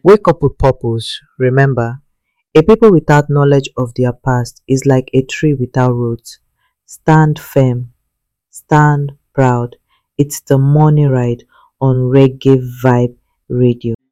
Wake up with purpose. Remember, a people without knowledge of their past is like a tree without roots. Stand firm, stand proud. It's the morning ride on Reggae Vibe Radio.